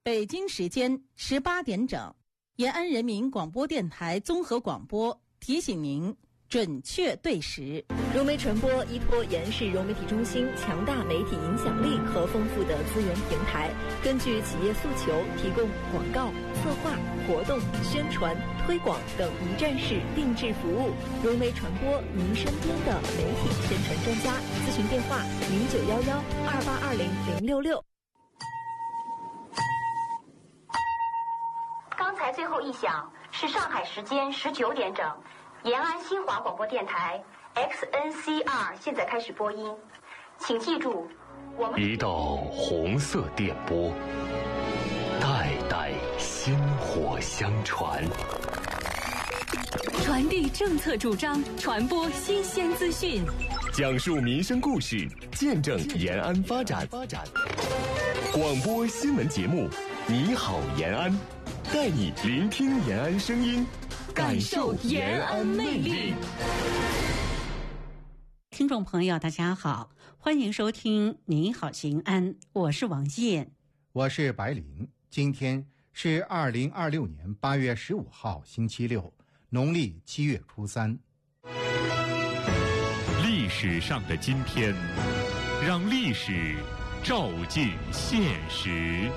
北京时间18点整，延安人民广播电台综合广播提醒您准确对时。 融媒传播依托延世融媒体中心强大媒体影响力和丰富的资源平台，根据企业诉求提供广告、策划、活动、宣传、推广等一站式定制服务。融媒传播，您身边的媒体宣传专家。咨询电话0911282066。 刚才最后一响是上海时间19点整，延安新华广播电台 XNCR 现在开始播音，请记住，我们一道红色电波，代代薪火相传， 传递政策主张，传播新鲜资讯， 讲述民生故事，见证延安发展。广播新闻节目，你好延安，带你聆听延安声音，感受延安魅力。 听众朋友大家好，欢迎收听你好延安，我是王燕， 我是白灵。今天是2026年8月15号星期六，农历7月初3。 历史上的今天，让历史照进现实。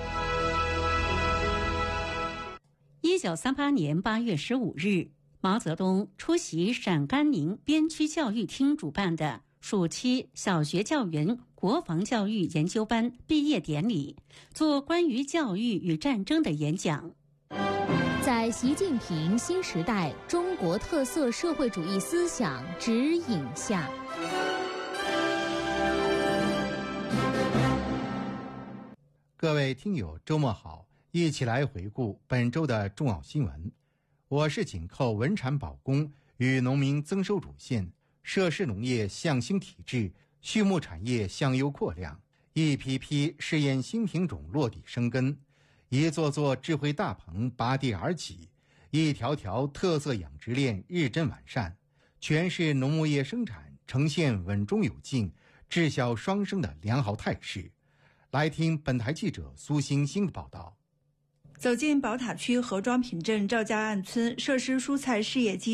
1938年8月15日，毛泽东出席陕甘宁边区教育厅主办的暑期小学教员国防教育研究班毕业典礼，做关于教育与战争的演讲。 在习近平新时代中国特色社会主义思想指引下， 各位听友周末好，一起来回顾本周的重要新闻。我是紧扣文产保供与农民增收主线，涉事农业向新体制，畜牧产业向优扩量，一批批试验新品种落地生根，一座座智慧大棚拔地而起，一条条特色养殖链日臻完善，全市农牧业生产呈现稳中有进、质效双升的良好态势。来听本台记者苏欣欣的报道。 走进宝塔区何庄坪镇赵家岸村设施蔬菜事业基